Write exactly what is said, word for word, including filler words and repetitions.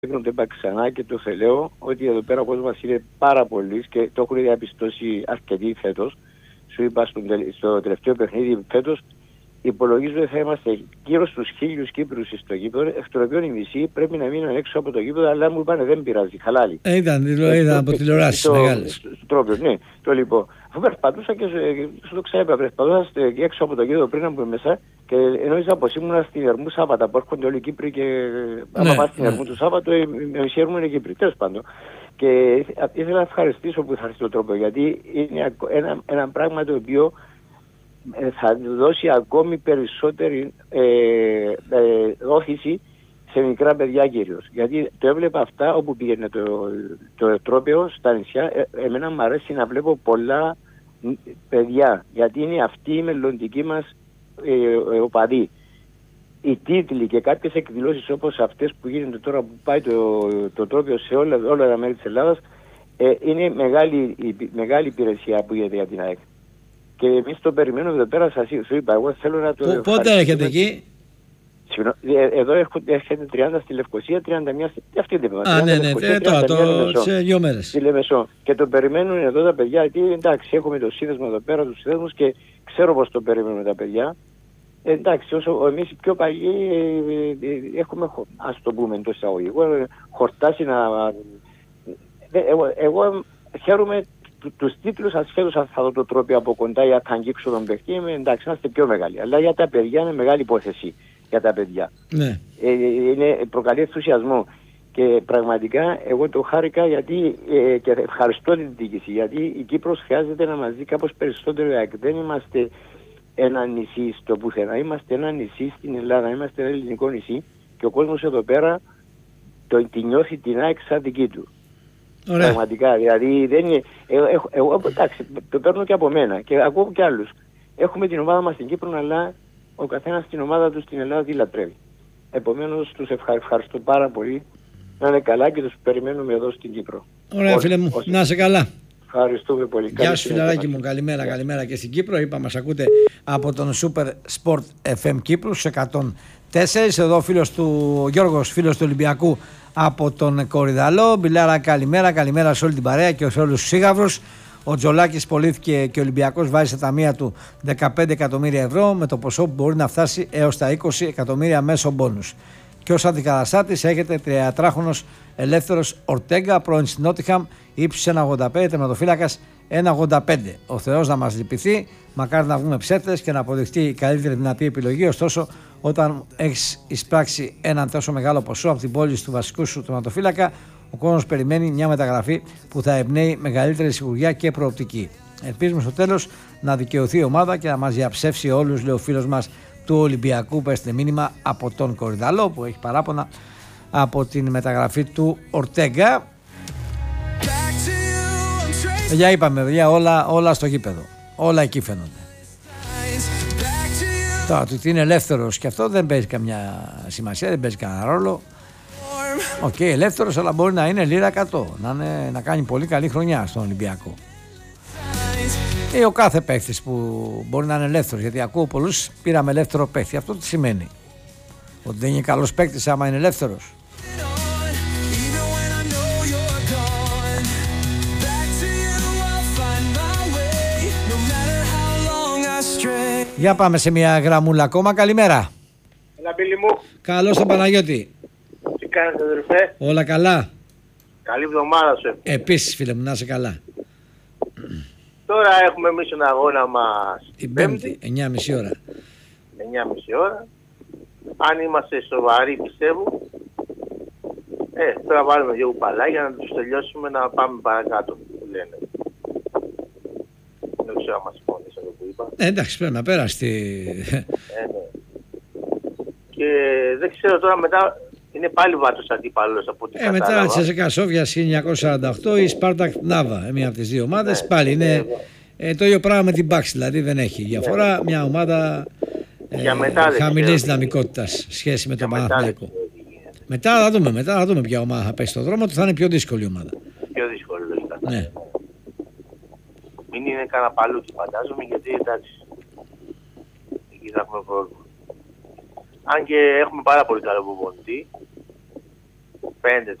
δεν πάει ξανά και το θελέω ότι εδώ πέρα ο κόσμος είναι πάρα πολύ και το έχουν διαπιστώσει αρκετοί φέτος. Σου είπα στο, στο τελευταίο παιχνίδι φέτος, υπολογίζω ότι θα είμαστε γύρω στους χίλιους Κύπρους στο γήπεδο, εκ των οποίων οι μισοί πρέπει να μείνουν έξω από το γήπεδο, αλλά μου είπανε δεν πειράζει, χαλάλι. Ε, ήταν, είδα από τηλεοράσεις μεγάλες. Στο τρόπο, ναι. Το λοιπόν, αφού περπατούσα και σου το ξέπα, περπατούσα έξω από το γήπεδο πριν να μπούμε μέσα και εννοήσα πως ήμουν στην Ερμού Σάββατα που έρχονται όλοι οι Κύπροι και άμα ναι, πας στην Ερμού ναι. του Σάββατο, οι μισοί Ερμού είναι Κύπροι. Τέλος πάντων. Και ήθελα να ευχαριστήσω που θα έρθει τον τρόπο, γιατί είναι ένα, ένα πράγμα το οποίο θα δώσει ακόμη περισσότερη ε, ε, όθηση σε μικρά παιδιά κυρίως. Γιατί το έβλεπα αυτά όπου πήγαινε το, το τρόπαιο στα νησιά. Ε, εμένα μου αρέσει να βλέπω πολλά παιδιά, γιατί είναι αυτοί οι μελλοντικοί μας ε, ε, οπαδοί. Οι τίτλοι και κάποιες εκδηλώσεις όπως αυτές που γίνονται τώρα που πάει το, το τρόπαιο σε όλα, όλα τα μέρη της Ελλάδας ε, είναι μεγάλη, η, μεγάλη υπηρεσία που γίνεται για την ΑΕΚ. Και εμείς το περιμένουμε εδώ πέρα, σας είπα, εγώ θέλω να το... Πότε έρχεται εκεί? Εδώ έρχεται τριάντα στη Λευκοσία, τριάντα μία στη... Αυτή την είπα. Α, ναι, ναι, ναι τώρα, το... σε δύο μέρες. Στη Λεμεσό. Και το περιμένουν εδώ τα παιδιά, γιατί εντάξει, έχουμε το σύνδεσμο εδώ πέρα, τους σύνδεσμους και ξέρω πως το περιμένουν τα παιδιά. Ε, εντάξει, όσο εμείς οι πιο παλιοί ε, ε, έχουμε, ας το πούμε εντός εισαγωγικών, χορτάσει να... Εγώ, εγώ χαίρομαι τους τίτλους ασχέτως αν θα δω το τρόπιο από κοντά ή αν θα αγγίξω τον παιχτή, εντάξει, είμαστε πιο μεγάλοι. Αλλά για τα παιδιά είναι μεγάλη υπόθεση για τα παιδιά. Ναι. Ε, είναι, προκαλεί ενθουσιασμό. Και πραγματικά εγώ το χάρηκα γιατί, ε, και ευχαριστώ την διοίκηση, γιατί η Κύπρος χρειάζεται να μας δει κάπως περισσότερο. Δεν είμαστε ένα νησί στο πουθενά, είμαστε ένα νησί στην Ελλάδα, είμαστε ένα ελληνικό νησί και ο κόσμος εδώ πέρα το, τη νιώθει την ΑΕΚ σαν δική του. Ωραία. Πραγματικά, δηλαδή δεν είναι, εγώ, εγώ, εγώ εντάξει, το παίρνω και από μένα και ακούω και άλλους. Έχουμε την ομάδα μας στην Κύπρο, αλλά ο καθένας την ομάδα του στην Ελλάδα τη λατρεύει. Επομένως τους ευχαριστώ πάρα πολύ, να είναι καλά και τους περιμένουμε εδώ στην Κύπρο. Ωραία όσοι, φίλε μου, όσοι. Να είσαι καλά. Ευχαριστούμε πολύ. Γεια σου φιλαράκι μου, καλημέρα, καλημέρα και στην Κύπρο. Είπα μας ακούτε από τον Super Sport εφ εμ Κύπρου εκατόν τέσσερα. Εδώ ο φίλος του Γιώργος, φίλος του Ολυμπιακού από τον Κορυδαλό. Μπιλάρα, καλημέρα, καλημέρα σε όλη την παρέα και σε όλους τους σύγαυρους. Ο Τζολάκης πωλήθηκε και ο Ολυμπιακός βάζει στα ταμεία του δεκαπέντε εκατομμύρια ευρώ με το ποσό που μπορεί να φτάσει έως τα είκοσι εκατομμύρια μέσω μπόνους. Και ως αντικαταστάτης έχετε τριατράχονος ελεύθερος Ορτέγκα, πρώην στην Νότιχαμ, ύψους ένα ογδόντα πέντε, τερματοφύλακας ένα ογδόντα πέντε. Ο Θεός να μας λυπηθεί, μακάρι να βγούμε ψεύτες και να αποδειχτεί η καλύτερη δυνατή επιλογή. Ωστόσο, όταν έχεις εισπράξει έναν τόσο μεγάλο ποσό από την πόλη του βασικού σου τερματοφύλακα, ο κόσμος περιμένει μια μεταγραφή που θα εμπνέει μεγαλύτερη σιγουριά και προοπτική. Ελπίζουμε στο τέλος να δικαιωθεί η ομάδα και να μας διαψεύσει όλους, λέει ο φίλος μας του Ολυμπιακού, που έστειλε μήνυμα από τον Κορυδαλό που έχει παράπονα από την μεταγραφή του Ορτέγκα. Για είπαμε, παιδιά, όλα, όλα στο γήπεδο. Όλα εκεί φαίνονται. Τώρα, το ότι είναι ελεύθερος και αυτό δεν παίζει καμιά σημασία, δεν παίζει κανένα ρόλο. Οκ, okay, ελεύθερος, αλλά μπορεί να είναι λίρα εκατό, να, είναι, να κάνει πολύ καλή χρονιά στον Ολυμπιακό. Ή ο κάθε παίχτης που μπορεί να είναι ελεύθερος, γιατί ακούω πολλούς πήραμε ελεύθερο παίχτη. Αυτό τι σημαίνει? Ότι δεν είναι καλός παίχτης άμα είναι ελεύθερος? Για πάμε σε μια γραμμούλα ακόμα. Καλημέρα. Έλα, Μπίλη μου. Καλώς τον Παναγιώτη. Τι κάνετε, αδερφέ? Όλα καλά. Καλή εβδομάδα σου. Επίσης, φίλε μου, να είσαι καλά. Τώρα έχουμε εμείς τον αγώνα μας την Πέμπτη, εννιά και μισή ώρα. εννιά και μισή ώρα. Αν είμαστε σοβαροί, πιστεύω, ε, τώρα βάλουμε δύο κουπαλάκια να τους τελειώσουμε να πάμε παρακάτω, που λένε. Δεν ξέρω αν μας συμφωνείς αυτό που είπα. Ε, εντάξει, πρέπει να πέρασти. Ε, ναι. Και δεν ξέρω τώρα μετά, είναι πάλι βάτος αντίπαλος από ό,τι ε, κατάλαβα. Μετά τη Τσέσσεκα Σόφια χίλια εννιακόσια σαράντα οκτώ η Σπάρτακ Νάβα, μία από τις δύο ομάδες. Ναι, πάλι είναι ναι, ε, το ίδιο πράγμα με την Μπάξ, δηλαδή δεν έχει διαφορά. Ναι. Μια ομάδα ε, χαμηλής δυναμικότητας σχέση με τον Παναθηναϊκό. Μετά θα δούμε, μετά θα δούμε ποια ομάδα θα πέσει στον δρόμο του, θα είναι πιο δύσκολη ομάδα. Πιο δύσκολη, λογικά. Ναι. Μην είναι κανένα παλούκι, φαντάζομαι, γιατί εντάξει, εκεί θα έχουμε πρόβλημα. Αν και έχουμε πάρα πολύ καλό προπονητή, Πέντε